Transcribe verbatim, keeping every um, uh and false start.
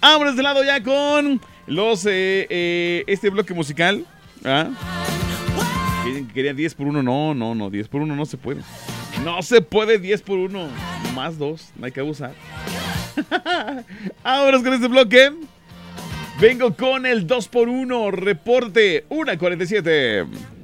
Vámonos de lado ya con los eh, eh, este bloque musical. ¿Ah? Querían diez por uno. No, no, no. diez por uno no se puede. No se puede diez por uno. Más dos. No hay que abusar. Vámonos con este bloque. Vengo con el dos por uno. Reporte una cuarenta y siete.